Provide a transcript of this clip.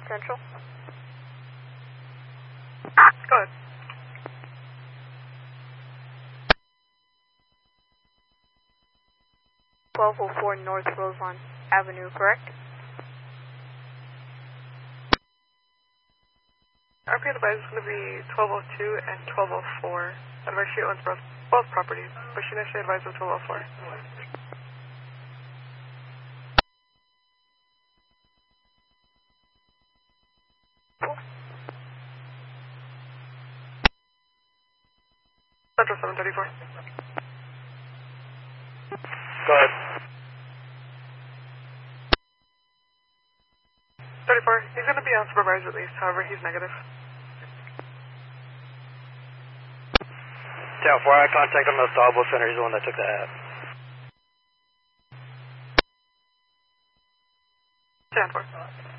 Central. Go ahead. .1204 North Roseland Avenue, correct? RP advised is going to be 1202 and 1204. Advice she owns both properties, but she initially advised of 1204. Central 734. Go ahead. 34. He's going to be unsupervised at least, however, he's negative. Yeah, before I contact him, the Stable Center, he's the one that took the ad. Stand for.